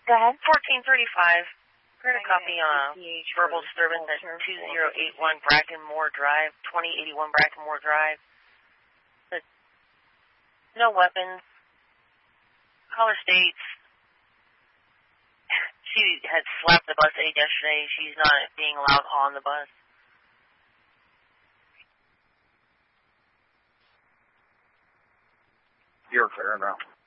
Go ahead. 1435. Heard a copy on verbal disturbance at 2081 Brackenmore Drive, 2081 Brackenmore Drive. No weapons. Caller states she had slapped the bus aide yesterday. She's not being allowed on the bus. You're clear now.